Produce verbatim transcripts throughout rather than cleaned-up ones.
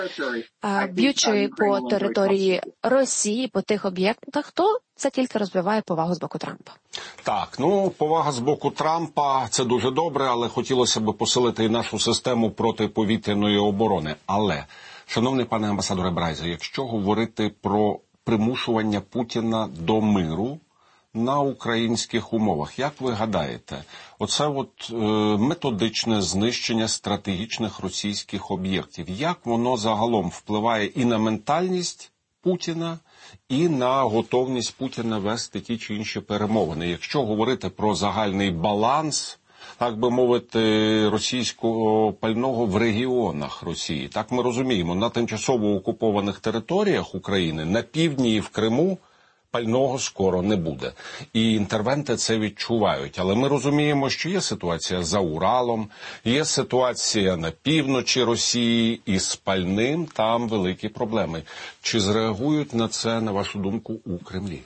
б'ючи по території Росії, по тих об'єктах, то це тільки розвиває повагу з боку Трампа. Так, ну, повага з боку Трампа – це дуже добре, але хотілося б посилити і нашу систему протиповітряної оборони. Але, шановний пане амбасадоре Брайзе, якщо говорити про примушування Путіна до миру на українських умовах, як ви гадаєте, оце от е, методичне знищення стратегічних російських об'єктів, як воно загалом впливає і на ментальність Путіна, і на готовність Путіна вести ті чи інші перемовини? Якщо говорити про загальний баланс, так би мовити, російського пального в регіонах Росії, так ми розуміємо, на тимчасово окупованих територіях України, на півдні і в Криму, пального скоро не буде. І інтервенти це відчувають. Але ми розуміємо, що є ситуація за Уралом, є ситуація на півночі Росії, і з пальним там великі проблеми. Чи зреагують на це, на вашу думку, у Кремлі?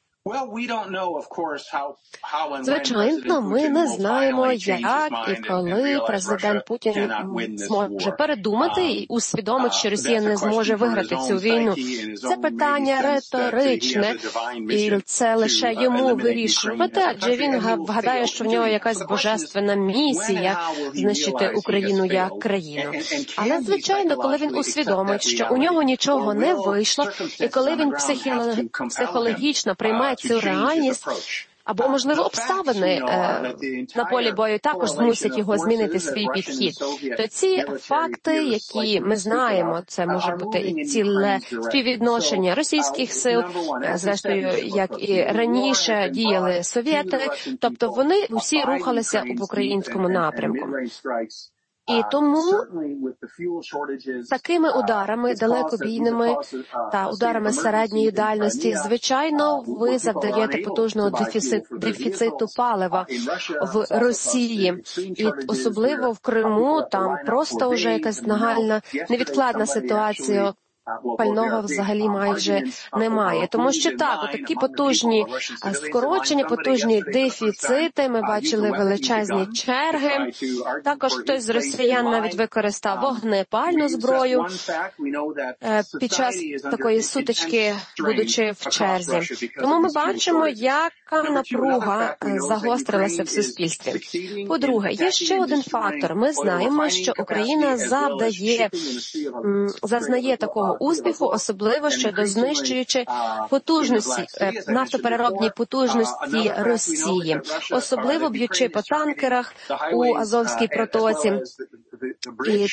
Звичайно, ми не знаємо, як і коли президент Путін зможе передумати і усвідомить, що Росія не зможе виграти цю війну. Це питання риторичне, і це лише йому вирішувати, адже він вгадає, що в нього якась божественна місія знищити Україну як країну. Але, звичайно, коли він усвідомить, що у нього нічого не вийшло, і коли він психологічно приймає цю реальність, або, можливо, обставини е, на полі бою також змусять його змінити свій підхід, то ці факти, які ми знаємо, це може бути і ціле співвідношення російських сил, зрештою, як і раніше діяли совєти, тобто вони всі рухалися в українському напрямку. І тому такими ударами далекобійними та ударами середньої дальності, звичайно, ви завдаєте потужного дефіциту, дефіциту палива в Росії. І особливо в Криму, там просто вже якась нагальна, невідкладна ситуація. Пального взагалі майже немає. Тому що так, такі потужні скорочення, потужні дефіцити, ми бачили величезні черги. Також хтось з росіян навіть використав вогнепальну зброю під час такої сутички, будучи в черзі. Тому ми бачимо, яка напруга загострилася в суспільстві. По-друге, є ще один фактор. Ми знаємо, що Україна завдає, зазнає такого успіху, особливо щодо знищуючи потужності, нафтопереробні потужності Росії, особливо б'ючи по танкерах у Азовській протоці. І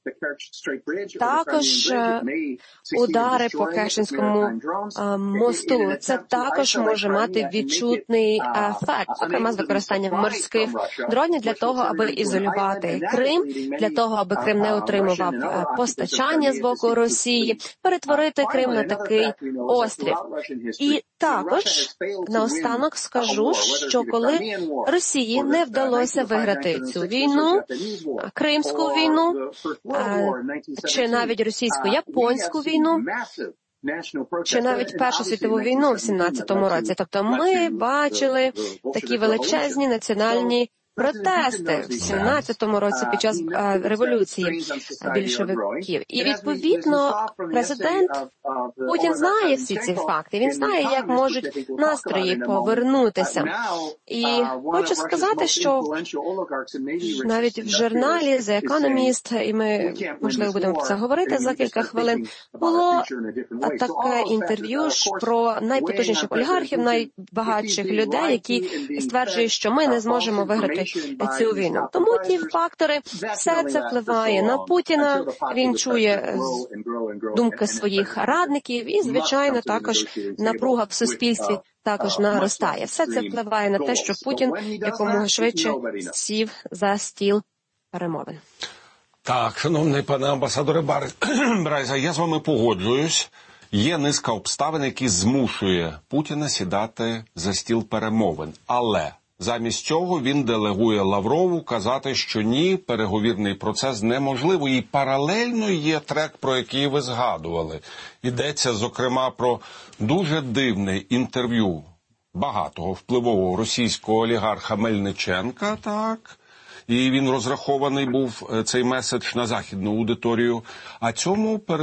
також удари по Керченському мосту, це також може мати відчутний ефект, зокрема з використанням морських дронів для того, аби ізолювати Крим, для того, аби Крим не отримував постачання з боку Росії, перетворити Крим на такий острів. І також наостанок скажу, що коли Росії не вдалося виграти цю війну, Кримську війну, чи навіть російсько-японську війну, чи навіть Першу світову війну в сімнадцятому році. Тобто ми бачили такі величезні національні протести в сімнадцятому році під час а, революції більшовиків. І, відповідно, президент Путін знає всі ці факти. Він знає, як можуть настрої повернутися. І хочу сказати, що навіть в журналі The Economist, і ми, можливо, будемо про це говорити за кілька хвилин, було таке інтерв'ю про найпотужніших олігархів, найбагатших людей, які стверджують, що ми не зможемо виграти цю війну. Тому ті фактори, все це впливає на Путіна, він чує думки своїх радників і, звичайно, також напруга в суспільстві також наростає. Все це впливає на те, що Путін якомога швидше сів за стіл перемовин. Так, шановний пане амбасадоре Брайзе, я з вами погоджуюсь. Є низка обставин, які змушує Путіна сідати за стіл перемовин. Але замість цього він делегує Лаврову казати, що ні, переговірний процес неможливий. І паралельно є трек, про який ви згадували. Йдеться, зокрема, про дуже дивне інтерв'ю багатого впливового російського олігарха Мельниченка, так? І він розрахований був, цей меседж, на західну аудиторію. А цьому